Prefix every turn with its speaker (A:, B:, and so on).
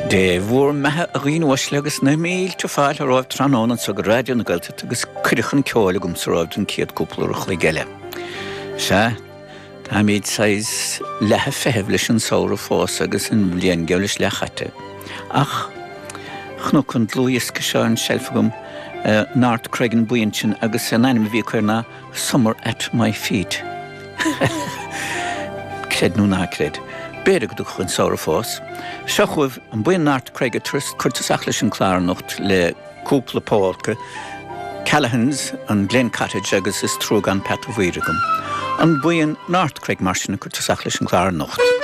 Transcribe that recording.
A: De bhór methe a ghaoinhhaisle agus na mílte fáil a ráibh tránán sa go ráideó na Gaelta agus cuireachan ceála gom sa ráibh an céad cúpla chuig geile. Se, tá míad sais lethe fehebh leis an saoire fós agus an bblion ge leis le chaite. Ach, chno chun dlúiasca seo an seilfagum nárt Creigan buintin agus an anim bhí chuirna Summer at my feet. Cred nó ná cred. Béidir go chun saoire fós. Seochuibh an buin nárt Creiga chuirtasach leis an cláranocht le cúpla pálca, Callaghan's an Glen Cottage agus is tróg an Pat Bhuirigam. An buin nárt Craig mar sin chuirtasach leis an cláranocht.